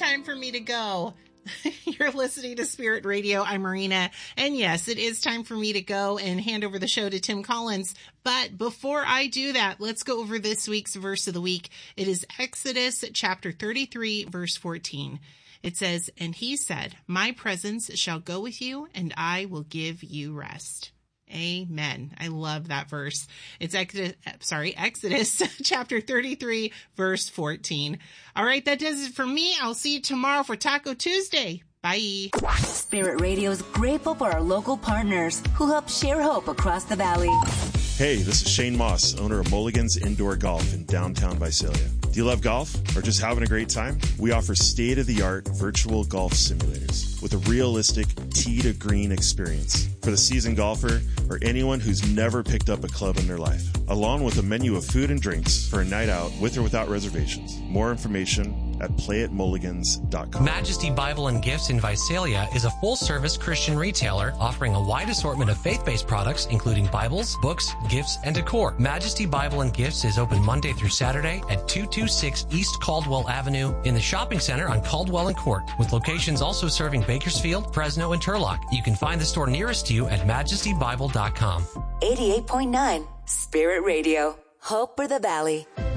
time for me to go. You're listening to Spirit Radio. I'm Marina. And yes, it is time for me to go and hand over the show to Tim Collins. But before I do that, let's go over this week's verse of the week. It is Exodus chapter 33, verse 14. It says, "And he said, my presence shall go with you, and I will give you rest." Amen. I love that verse. It's Exodus chapter 33, verse 14. All right, that does it for me. I'll see you tomorrow for Taco Tuesday. Bye. Spirit Radio is grateful for our local partners who help share hope across the valley. Hey, this is Shane Moss, owner of Mulligan's Indoor Golf in downtown Visalia. Do you love golf or just having a great time? We offer state-of-the-art virtual golf simulators with a realistic tee-to-green experience for the seasoned golfer or anyone who's never picked up a club in their life, along with a menu of food and drinks for a night out with or without reservations. More information at playatmulligans.com. Majesty Bible and Gifts in Visalia is a full-service Christian retailer offering a wide assortment of faith-based products, including Bibles, books, gifts, and decor. Majesty Bible and Gifts is open Monday through Saturday at 226 East Caldwell Avenue in the shopping center on Caldwell and Court, with locations also serving Bakersfield, Fresno, and Turlock. You can find the store nearest to you at majestybible.com. 88.9 Spirit Radio. Hope for the Valley.